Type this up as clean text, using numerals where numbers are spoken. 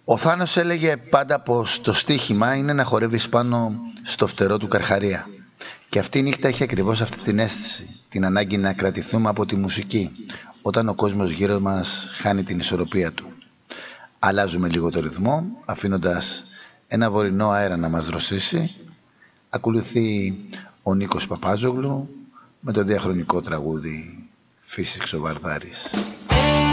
Ο Θάνος έλεγε πάντα πως το στοίχημα είναι να χορεύεις πάνω στο φτερό του Καρχαρία. Και αυτή η νύχτα έχει ακριβώς αυτή την αίσθηση, την ανάγκη να κρατηθούμε από τη μουσική, όταν ο κόσμος γύρω μας χάνει την ισορροπία του. Αλλάζουμε λίγο το ρυθμό, αφήνοντας ένα βορεινό αέρα να μας δροσίσει. Ακολουθεί ο Νίκος Παπάζογλου με το διαχρονικό τραγούδι «Φύσηξε ο Βαρδάρης».